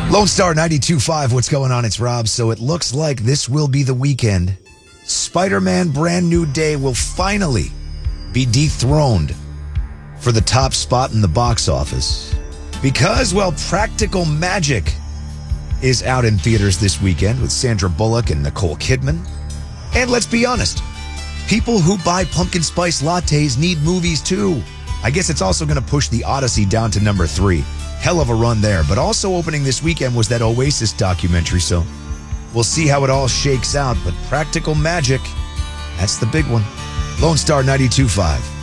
Lone Star 92.5, what's going on? It's Rob. So it looks like this will be the weekend. Spider-Man Brand New Day will finally be dethroned for the top spot in the box office. Because, well, Practical Magic is out in theaters this weekend with Sandra Bullock and Nicole Kidman. And let's be honest, people who buy pumpkin spice lattes need movies too. I guess it's also going to push The Odyssey down to number 3. Hell of a run there. But also opening this weekend was that Oasis documentary, so we'll see how it all shakes out. But Practical Magic, that's the big one. Lone Star 92.5.